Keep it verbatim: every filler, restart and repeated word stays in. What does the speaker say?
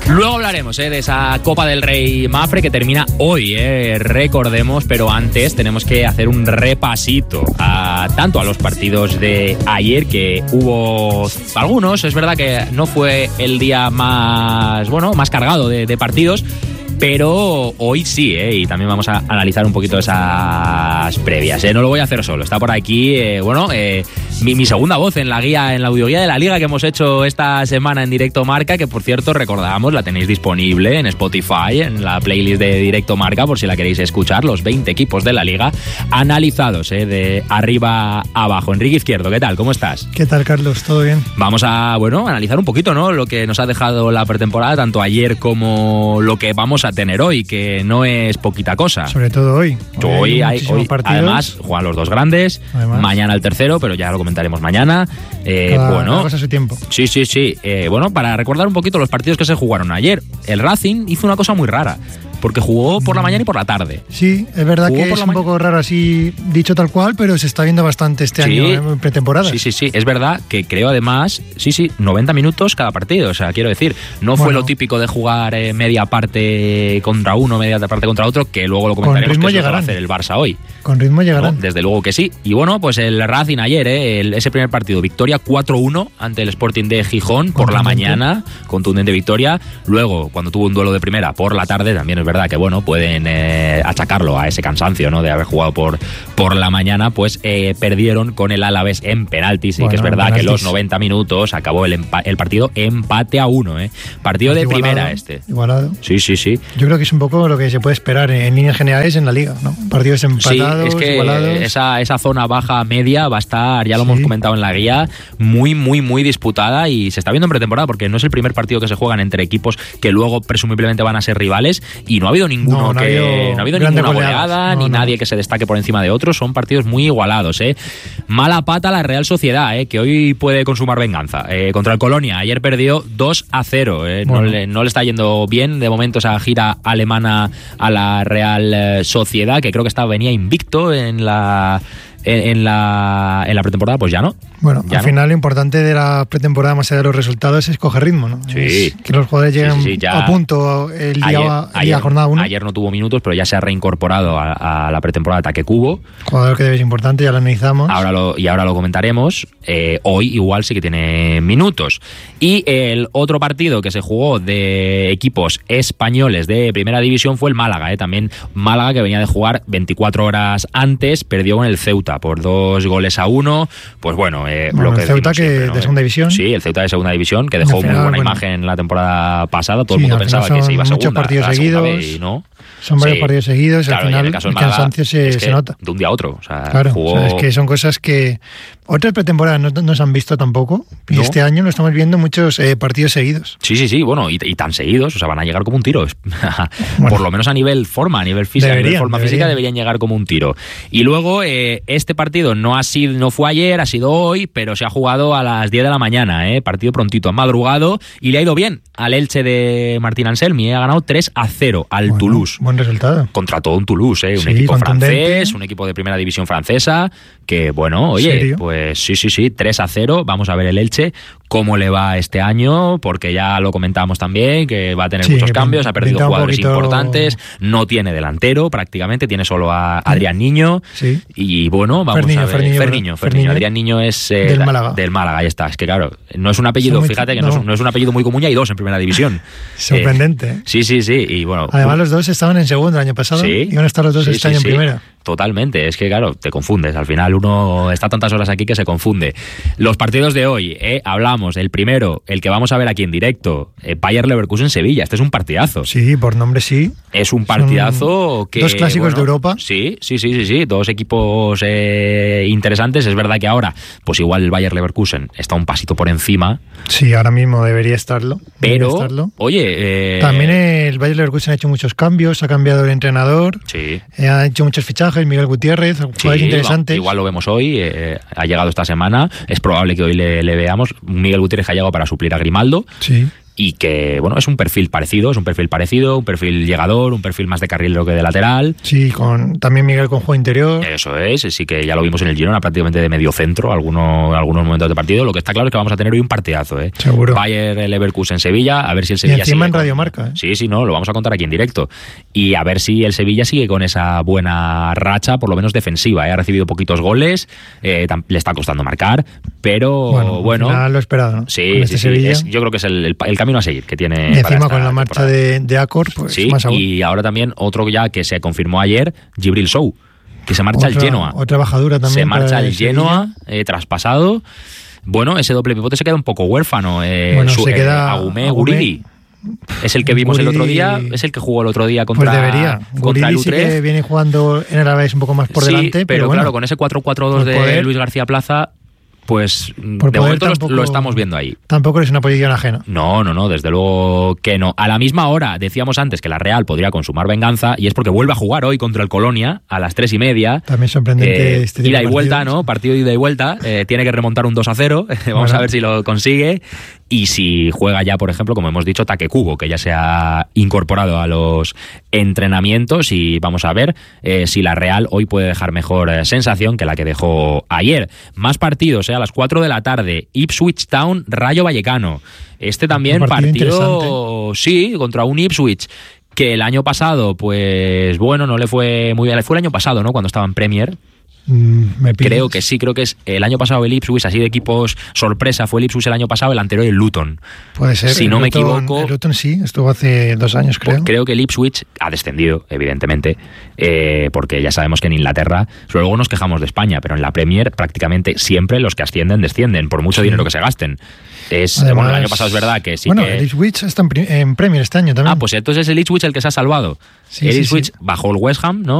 Luego hablaremos eh, de esa Copa del Rey Mapfre que termina hoy, eh, recordemos, pero antes tenemos que hacer un repasito a, tanto a los partidos de ayer, que hubo algunos, es verdad que no fue el día más, bueno, más cargado de, de partidos, pero hoy sí, ¿eh? Y también vamos a analizar un poquito esas previas, ¿eh? No lo voy a hacer solo, está por aquí, eh, bueno, eh, mi, mi segunda voz en la guía, en la audioguía de la Liga que hemos hecho esta semana en Directo Marca, que por cierto, recordamos, la tenéis disponible en Spotify, en la playlist de Directo Marca, por si la queréis escuchar, los veinte equipos de la Liga analizados, ¿eh? De arriba a abajo. Enrique Izquierdo, ¿qué tal? ¿Cómo estás? ¿Qué tal, Carlos? ¿Todo bien? Vamos a, bueno, analizar un poquito, ¿no? Lo que nos ha dejado la pretemporada, tanto ayer como lo que vamos a a tener hoy, que no es poquita cosa. Sobre todo hoy. Hoy, hoy, hay, hoy además, juegan los dos grandes, además. Mañana el tercero, pero ya lo comentaremos mañana. Eh, cada, bueno, cada cosa a su tiempo. Sí, sí, sí. Eh, bueno, para recordar un poquito los partidos que se jugaron ayer, el Racing hizo una cosa muy rara, porque jugó por la mañana y por la tarde. Sí, es verdad que es un poco raro así dicho tal cual, pero se está viendo bastante este sí, año en pretemporada. Sí, sí, sí. Es verdad que creo además, sí, sí, noventa minutos cada partido. O sea, quiero decir, no fue bueno. lo típico de jugar eh, media parte contra uno, media parte contra otro, que luego lo comentaremos que eso va a hacer el Barça hoy. Con ritmo llegarán. ¿No? Desde luego que sí. Y bueno, pues el Racing ayer, eh, el, ese primer partido, victoria cuatro uno ante el Sporting de Gijón por la mañana, contundente victoria. Luego, cuando tuvo un duelo de primera por la tarde, también es verdad que bueno, puede Eh, achacarlo a ese cansancio, ¿no? De haber jugado por, por la mañana, pues eh, perdieron con el Alavés en penaltis. Y bueno, que es verdad penaltis. Que los noventa minutos acabó el, empa- el partido empate a uno, ¿eh? Partido pues de igualado, primera este. Igualado. Sí, sí, sí. Yo creo que es un poco lo que se puede esperar en, en líneas generales en la Liga, ¿no? Partidos empatados, sí, es que igualados. Esa, esa zona baja media va a estar, ya lo sí. hemos comentado en la guía, muy, muy, muy disputada y se está viendo en pretemporada porque no es el primer partido que se juegan entre equipos que luego presumiblemente van a ser rivales y no ha habido ninguno no, no que... No ha habido ninguna goleada, no, ni no. nadie que se destaque por encima de otros. Son partidos muy igualados, ¿eh? Mala pata la Real Sociedad, ¿eh? Que hoy puede consumar venganza. Eh, contra el Colonia, ayer perdió dos a cero. ¿eh? Bueno. No, le, no le está yendo bien, de momento, esa gira alemana a la Real Sociedad, que creo que estaba, venía invicto en la... En la, en la pretemporada, pues ya no. Bueno, ya al no. final lo importante de la pretemporada, más allá de los resultados, es coger ritmo, ¿no? Sí. Es que los jugadores lleguen sí, sí, sí, ya. a punto el día, ayer, el ayer, día jornada uno. Ayer no tuvo minutos, pero ya se ha reincorporado a, a la pretemporada de Ataque Cubo. Jugador que es importante, ya lo analizamos. Ahora lo, y ahora lo comentaremos. Eh, hoy igual sí que tiene minutos. Y el otro partido que se jugó de equipos españoles de Primera División fue el Málaga. ¿eh? También Málaga, que venía de jugar veinticuatro horas antes, perdió con el Ceuta por dos goles a uno. Pues bueno, eh, bueno lo que el Ceuta que siempre, ¿no? de segunda división. Sí, el Ceuta de segunda división, que dejó final, muy buena bueno. imagen la temporada pasada. Todo sí, el mundo pensaba que se iba a segunda. Muchos partidos seguidos. Y no. Son varios sí. partidos seguidos. Claro, al final el, el, el cansancio se, es que se nota. De un día a otro. O sea, claro, jugó... o sea, es que son cosas que otras pretemporadas no, no se han visto tampoco. Y no. este año lo estamos viendo muchos eh, partidos seguidos. Sí, sí, sí. Bueno, y, y tan seguidos. O sea, van a llegar como un tiro. bueno, Por lo menos a nivel forma, a nivel física, deberían, a nivel forma deberían. física deberían llegar como un tiro. Y luego, eh, este partido no ha sido, no fue ayer, ha sido hoy, pero se ha jugado a las diez de la mañana, ¿eh? Partido prontito, ha madrugado y le ha ido bien al Elche de Martín Anselmi. ¿eh? Ha ganado tres a cero al bueno, Toulouse. Buen resultado. Contra todo un Toulouse, ¿eh? Un sí, equipo francés, un equipo de primera división francesa, que bueno, oye, ¿Serio? pues sí, sí, sí, tres a cero. Vamos a ver el Elche cómo le va este año, porque ya lo comentábamos también, que va a tener sí, muchos cambios, ha perdido jugadores poquito... importantes, no tiene delantero prácticamente, tiene solo a Adrián Niño, sí. y bueno, vamos Ferniño, a ver, Ferniño, Ferniño, Ferniño, Adrián Niño es eh, del Málaga. del Málaga, ahí está, es que claro, no es un apellido, muy, fíjate que no. No, es, no es un apellido muy común y hay dos en primera división. Sorprendente. Eh, sí, sí, sí, y bueno. Además los dos estaban en segundo el año pasado, ¿sí? y van a estar los dos sí, este sí, año sí. en primera. Totalmente, es que claro, te confundes, al final uno está tantas horas aquí que se confunde. Los partidos de hoy, eh, hablamos, el primero, el que vamos a ver aquí en directo, eh, Bayer Leverkusen-Sevilla, este es un partidazo. Sí, por nombre sí. Es un partidazo Son que... Dos clásicos bueno, de Europa. Sí, sí, sí, sí, sí, dos equipos eh, interesantes, es verdad que ahora, pues igual el Bayer Leverkusen está un pasito por encima. Sí, ahora mismo debería estarlo. Pero, debería estarlo. oye... Eh... También el Bayer Leverkusen ha hecho muchos cambios, ha cambiado el entrenador, sí. eh, ha hecho muchos fichajes, Miguel Gutiérrez, jugadores sí, interesantes. Igual lo vemos hoy, eh, ha llegado esta semana, es probable que hoy le, le veamos. Miguel Gutiérrez ha llegado para suplir a Grimaldo. Sí. y que, bueno, es un perfil parecido, es un perfil parecido, un perfil llegador, un perfil más de carrilero que de lateral. Sí, con también Miguel con juego interior. Eso es, sí que ya lo vimos en el Girona, prácticamente de medio centro, algunos, algunos momentos de partido. Lo que está claro es que vamos a tener hoy un partidazo, ¿eh? Seguro. Bayern Leverkusen Sevilla, a ver si el Sevilla y encima sigue en con... Radio Marca, ¿eh? Sí, sí, no, lo vamos a contar aquí en directo. Y a ver si el Sevilla sigue con esa buena racha, por lo menos defensiva, ¿eh? Ha recibido poquitos goles, eh, le está costando marcar, pero bueno... bueno al final lo esperado, ¿no? Sí, con este sí, sí. Sevilla. Es, yo creo que es el, el, el camino a seguir que tiene. Y encima para con la marcha de, de Acor, pues sí, más aún. Y ahora también otro ya que se confirmó ayer, Djibril Sow, que se marcha otra, al Genoa. Otra bajadura también. Se marcha al Genoa, eh, traspasado. Bueno, ese doble pivote se queda un poco huérfano. Eh, bueno, su, se queda eh, Agumé, Guridi. Es el que vimos Guridi, el otro día, es el que jugó el otro día contra, pues debería. contra Guridi el Utrecht. Sí que viene jugando en el Alavés un poco más por sí, delante, pero, pero claro, bueno, con ese cuatro cuatro dos de poder, Luis García Plaza, pues por de momento tampoco, lo estamos viendo ahí. Tampoco es una posición ajena. No, no, no, desde luego que no. A la misma hora, decíamos antes que la Real podría consumar venganza, y es porque vuelve a jugar hoy contra el Colonia a las tres y media. También sorprendente eh, este tipo ida de y vuelta, partidos. ¿no? Partido de ida y vuelta. Eh, tiene que remontar un dos a cero. Vamos bueno. a ver si lo consigue. Y si juega ya, por ejemplo, como hemos dicho, Take Kubo, que ya se ha incorporado a los entrenamientos, y vamos a ver eh, si la Real hoy puede dejar mejor eh, sensación que la que dejó ayer. Más partidos, eh, a las cuatro de la tarde. Ipswich Town, Rayo Vallecano. Este también un partido, partido, sí, contra un Ipswich que el año pasado, pues bueno, no le fue muy bien. Fue el año pasado, ¿no? Cuando estaba en Premier. Me creo que sí, creo que es el año pasado el Ipswich, así de equipos sorpresa, fue el Ipswich el año pasado, el anterior el Luton. Puede ser. Si no Luton, me equivoco. El Luton sí, estuvo hace dos años, creo. Pues creo que el Ipswich ha descendido, evidentemente, eh, porque ya sabemos que en Inglaterra, luego nos quejamos de España, pero en la Premier prácticamente siempre los que ascienden descienden, por mucho sí. dinero que se gasten. Es, Además, bueno, el año pasado es verdad que sí bueno, que... el Ipswich está en, en Premier este año también. Ah, pues entonces es el Ipswich el que se ha salvado. Sí, el Ipswich sí, sí. bajó el West Ham, ¿no?